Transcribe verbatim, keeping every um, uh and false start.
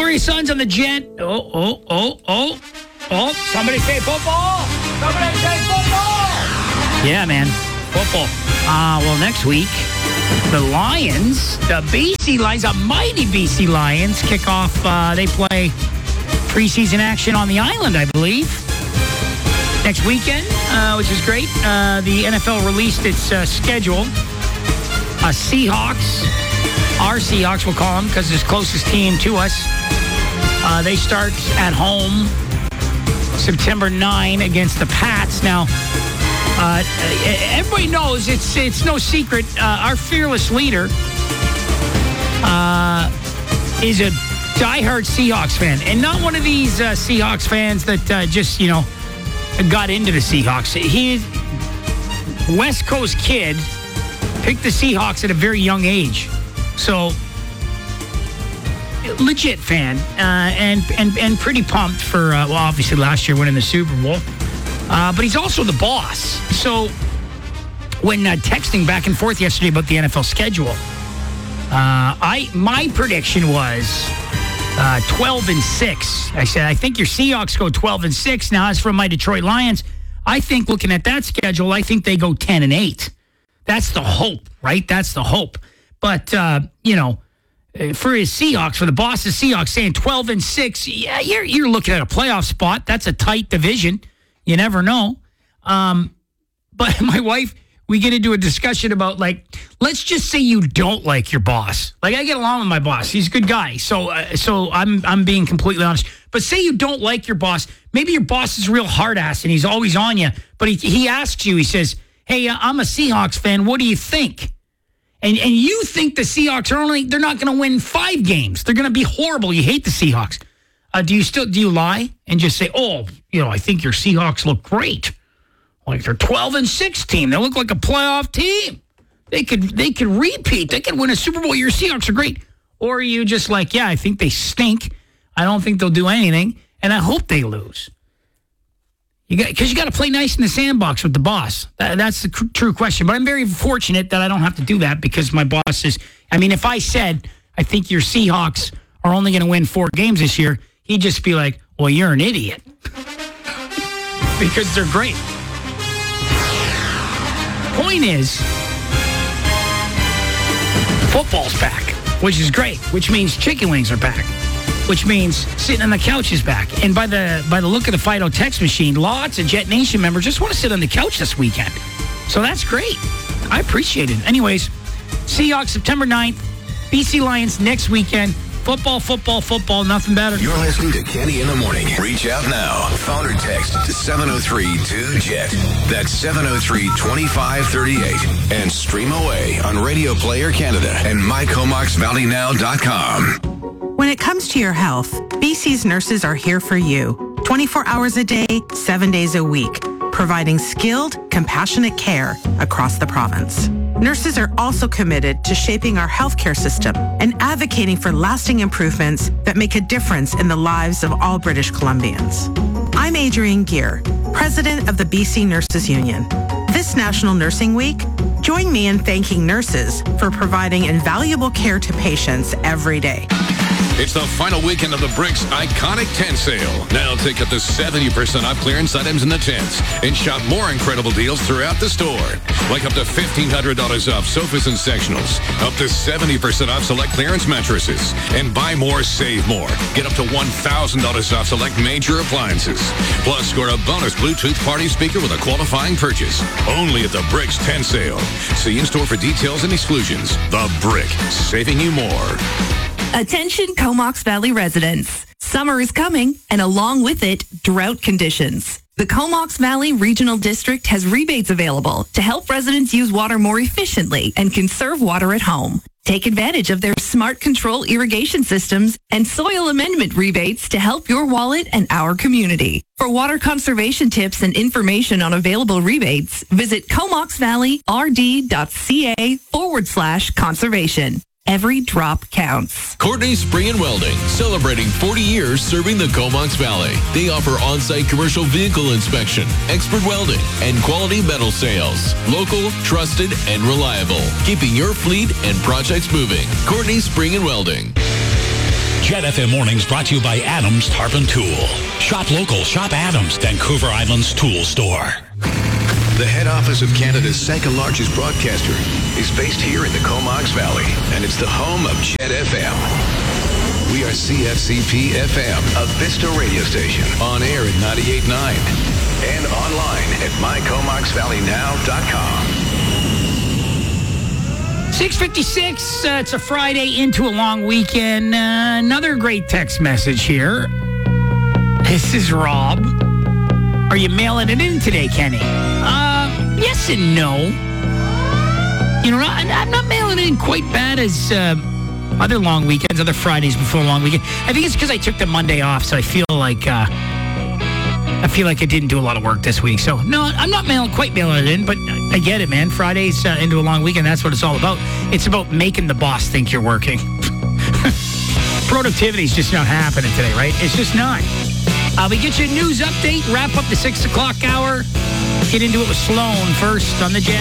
Gloria Suns on the Jet. Oh, oh, oh, oh. Oh, somebody say football. Somebody say football. Yeah, man. Football. Uh, well, next week, the Lions, the B C Lions, a mighty B C Lions, kick off. Uh, they play preseason action on the island, I believe, next weekend, uh, which is great. Uh, the N F L released its uh, schedule. Uh, Seahawks, our Seahawks, we'll call them, because it's the closest team to us. Uh, they start at home September ninth against the Pats. Now, uh, everybody knows it's it's no secret. Uh, our fearless leader uh, is a diehard Seahawks fan, and not one of these uh, Seahawks fans that uh, just, you know, got into the Seahawks. He, West Coast kid, picked the Seahawks at a very young age. So, legit fan, uh, and, and and pretty pumped for, uh, well, obviously last year winning the Super Bowl. Uh, but he's also the boss. So, when uh, texting back and forth yesterday about the N F L schedule, uh, I my prediction was uh, twelve and six. I said, I think your Seahawks go twelve and six. Now, as for my Detroit Lions, I think looking at that schedule, I think they go ten and eight. That's the hope, right? That's the hope. But, uh, you know, for his Seahawks, for the boss's Seahawks, saying twelve and six, yeah, you're you're looking at a playoff spot. That's a tight division. You never know. Um, but my wife, we get into a discussion about, like, let's just say you don't like your boss. Like, I get along with my boss. He's a good guy. So uh, so I'm I'm being completely honest. But say you don't like your boss. Maybe your boss is a real hard ass and he's always on you. But he, he asks you, he says, hey, I'm a Seahawks fan. What do you think? And and you think the Seahawks are only, they're not going to win five games. They're going to be horrible. You hate the Seahawks. Uh, do you still, do you lie and just say, oh, you know, I think your Seahawks look great. Like they're twelve and six team. They look like a playoff team. They could, they could repeat. They could win a Super Bowl. Your Seahawks are great. Or are you just like, yeah, I think they stink. I don't think they'll do anything. And I hope they lose. You got, because you got to play nice in the sandbox with the boss. That, that's the cr- true question. But I'm very fortunate that I don't have to do that because my boss is, I mean, if I said, I think your Seahawks are only going to win four games this year, he'd just be like, well, you're an idiot. Because they're great. Point is, football's back, which is great, which means chicken wings are back. Which means sitting on the couch is back. And by the by the look of the Fido text machine, lots of Jet Nation members just want to sit on the couch this weekend. So that's great. I appreciate it. Anyways, Seahawks September ninth, B C Lions next weekend. Football, football, football, nothing better. You're listening to Kenny in the Morning. Reach out now. Phone or text to seven oh three two Jet. That's seven oh three, two five three eight. And stream away on Radio Player Canada and my comox valley now dot com. When it comes to your health, B C's nurses are here for you, twenty-four hours a day, seven days a week, providing skilled, compassionate care across the province. Nurses are also committed to shaping our healthcare system and advocating for lasting improvements that make a difference in the lives of all British Columbians. I'm Adrienne Gear, president of the B C Nurses Union. This National Nursing Week, join me in thanking nurses for providing invaluable care to patients every day. It's the final weekend of the Bricks Iconic Tent Sale. Now take up to seventy percent off clearance items in the tents and shop more incredible deals throughout the store. Like up to fifteen hundred dollars off sofas and sectionals, up to seventy percent off select clearance mattresses, and buy more, save more. Get up to one thousand dollars off select major appliances. Plus, score a bonus Bluetooth party speaker with a qualifying purchase. Only at the Bricks Tent Sale. See in-store for details and exclusions. The Brick, saving you more. Attention Comox Valley residents. Summer is coming, and along with it, drought conditions. The Comox Valley Regional District has rebates available to help residents use water more efficiently and conserve water at home. Take advantage of their smart control irrigation systems and soil amendment rebates to help your wallet and our community. For water conservation tips and information on available rebates, visit comoxvalley.rd.ca forward slash conservation. Every drop counts. Courtney Spring and Welding, celebrating forty years serving the Comox Valley. They offer on-site commercial vehicle inspection, expert welding, and quality metal sales. Local, trusted, and reliable. Keeping your fleet and projects moving. Courtney Spring and Welding. Jet F M Mornings brought to you by Adams Tarpon Tool. Shop local. Shop Adams, Vancouver Island's tool store. The head office of Canada's second largest broadcaster is based here in the Comox Valley, and it's the home of Jet F M. We are C F C P F M, a Vista radio station, on air at ninety-eight point nine and online at my comox valley now dot com. six fifty-six, uh, it's a Friday into a long weekend. Uh, another great text message here. This is Rob. Are you mailing it in today, Kenny? Uh, yes and no. You know, I, I'm not mailing it in quite bad as uh, other long weekends, other Fridays before a long weekend. I think it's because I took the Monday off, so I feel like uh, I feel like I didn't do a lot of work this week. So, no, I'm not mailing, quite mailing it in, but I get it, man. Fridays uh, into a long weekend, that's what it's all about. It's about making the boss think you're working. Productivity is just not happening today, right? It's just not. Uh, we get you a news update, wrap up the six o'clock hour, get into it with Sloan first on the Jet.